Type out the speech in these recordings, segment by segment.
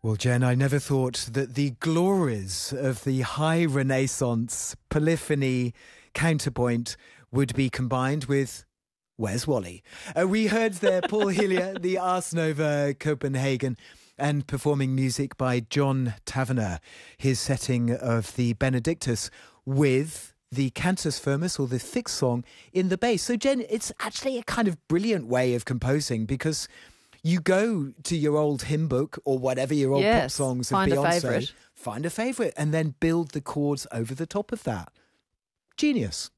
Well, Jen, I never thought that the glories of the high Renaissance polyphony counterpoint would be combined with Where's Wally? We heard there Paul Hillier, the Ars Nova Copenhagen, and performing music by John Tavener, his setting of the Benedictus with the Cantus Firmus, or the thick song, in the bass. So, Jen, it's actually a kind of brilliant way of composing, because you go to your old hymn book or whatever, your old pop songs of Beyonce, find a favourite, and then build the chords over the top of that. Genius.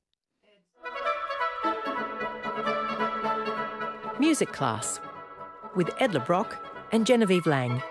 Music Class with Ed LeBrock and Genevieve Lang.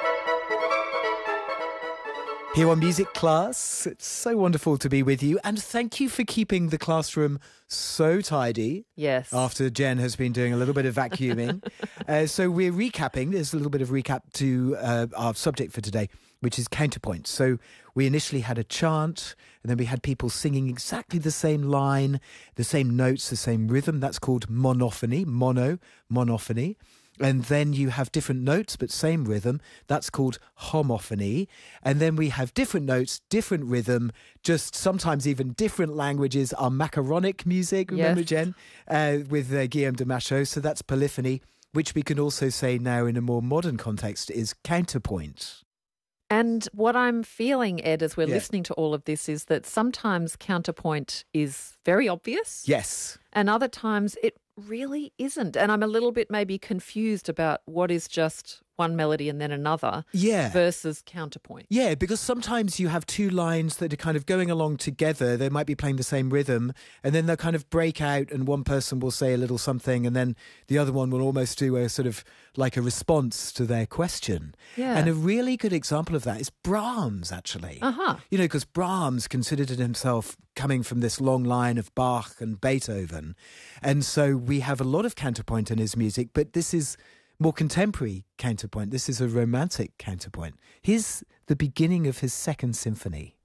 Here on Music Class, it's so wonderful to be with you, and thank you for keeping the classroom so tidy. Yes. After Jen has been doing a little bit of vacuuming. So we're recapping. There's a little bit of recap to our subject for today, which is counterpoint. So we initially had a chant, and then we had people singing exactly the same line, the same notes, the same rhythm. That's called monophony, monophony. And then you have different notes, but same rhythm. That's called homophony. And then we have different notes, different rhythm, just sometimes even different languages. Our macaronic music, remember, Jen, with Guillaume de Machaut. So that's polyphony, which we can also say now in a more modern context is counterpoint. And what I'm feeling, Ed, as we're listening to all of this, is that sometimes counterpoint is very obvious. Yes. And other times it really isn't. And I'm a little bit maybe confused about what is just one melody and then another versus counterpoint. Yeah, because sometimes you have two lines that are kind of going along together. They might be playing the same rhythm, and then they'll kind of break out, and one person will say a little something, and then the other one will almost do a sort of like a response to their question. Yeah. And a really good example of that is Brahms, actually. You know, because Brahms considered himself coming from this long line of Bach and Beethoven. And so we have a lot of counterpoint in his music, but this is more contemporary counterpoint. This is a romantic counterpoint. Here's the beginning of his second symphony.